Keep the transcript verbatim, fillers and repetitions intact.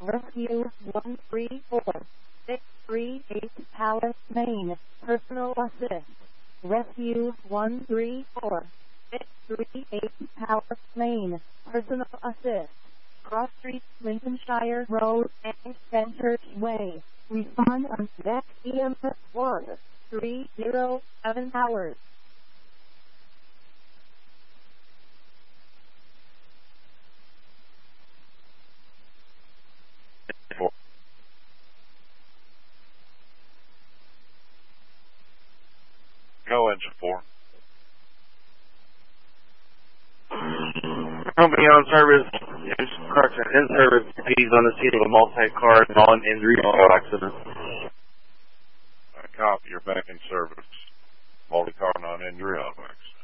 Rescue one three four six three eight Palace, Maine. Personal assist. Rescue one three four six three eight Palace, Maine. Personal assist. Cross Street, Lincolnshire Road, and Center Way. Respond on deck E M S one three zero seven hours. Go engine four. Company on service, correction, in service, P's on the scene of a multi-car non-injury auto accident. I copy, you're back in service. Multi-car non-injury auto accident.